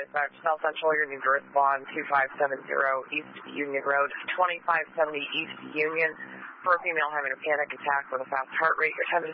dispatch, South Central, you need to respond 2570 East Union Road, 2570 East Union, for a female having a panic attack with a fast heart rate. Your time to